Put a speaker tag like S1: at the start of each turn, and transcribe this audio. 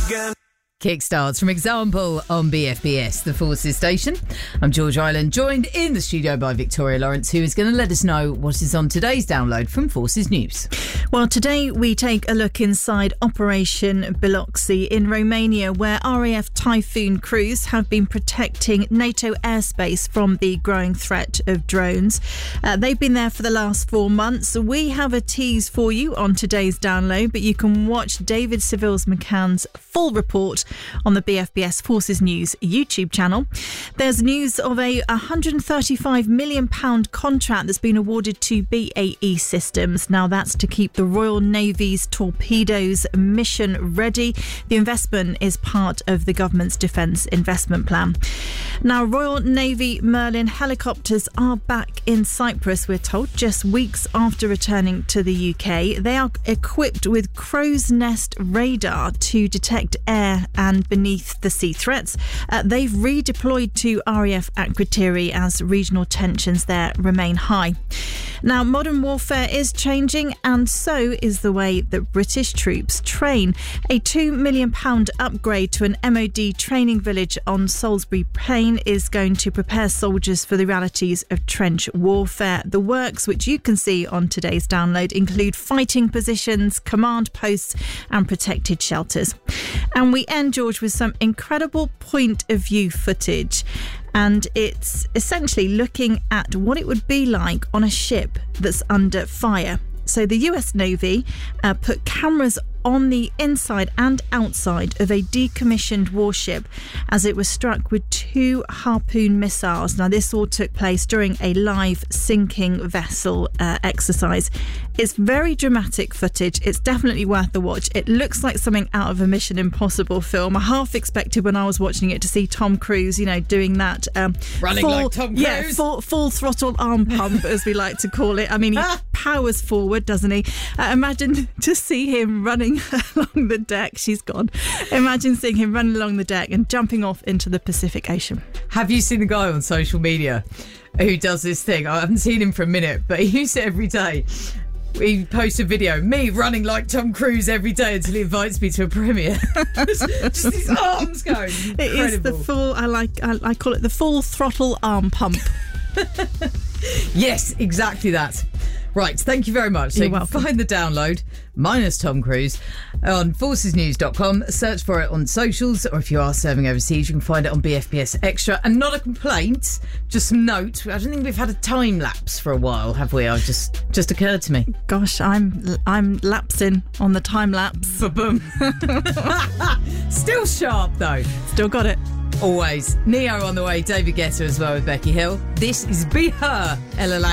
S1: again.
S2: Kickstarts from Example on BFBS, the Forces station. I'm George Island, joined in the studio by Victoria Lawrence, who is going to let us know what is on today's download from Forces News.
S3: Well, today we take a look inside Operation Biloxi in Romania, where RAF Typhoon crews have been protecting NATO airspace from the growing threat of drones. They've been there for the last 4 months. We have a tease for you on today's download, but you can watch David Sevils-McCann's full report on the BFBS Forces News YouTube channel. There's news of a £135 million contract that's been awarded to BAE Systems. Now that's to keep the Royal Navy's torpedoes mission ready. The investment is part of the government's defence investment plan. Now, Royal Navy Merlin helicopters are back in Cyprus, we're told, just weeks after returning to the UK. They are equipped with crow's nest radar to detect air and beneath the sea threats. They've redeployed to RAF Akrotiri as regional tensions there remain high. Now, modern warfare is changing, and so is the way that British troops train. A £2 million upgrade to an MOD training village on Salisbury Plain is going to prepare soldiers for the realities of trench warfare. The works, which you can see on today's download, include fighting positions, command posts and protected shelters. And we end, George, with some incredible point of view footage. And it's essentially looking at what it would be like on a ship that's under fire. So the US Navy put cameras on the inside and outside of a decommissioned warship as it was struck with 2 Harpoon missiles. Now, this all took place during a live sinking vessel exercise. It's very dramatic footage. It's definitely worth the watch. It looks like something out of a Mission Impossible film. I half expected when I was watching it to see Tom Cruise, doing that
S2: Running like Tom Cruise.
S3: Yeah, full throttle arm pump, as we like to call it. I mean, he powers forward, doesn't he? Imagine to see him running along the deck. She's gone. Imagine seeing him running along the deck and jumping off into the Pacific Ocean.
S2: Have you seen the guy on social media who does this thing? I haven't seen him for a minute, but he uses it every day. He posts a video, me running like Tom Cruise every day until he invites me to a premiere. just his arms going. Incredible.
S3: It is the full, I call it the full throttle arm pump.
S2: Yes, exactly that. Right, thank you very much. So
S3: You're
S2: you can
S3: welcome.
S2: find the download, minus Tom Cruise, on forcesnews.com. Search for it on socials, or if you are serving overseas, you can find it on BFBS Extra. And not a complaint, just some note. I don't think we've had a time lapse for a while, have we? I just occurred to me.
S3: Gosh, I'm lapsing on the time lapse.
S2: Ba-boom. Still sharp, though.
S3: Still got it.
S2: Always. Neo on the way, David Guetta as well with Becky Hill. This is Be Her, Ella Lang.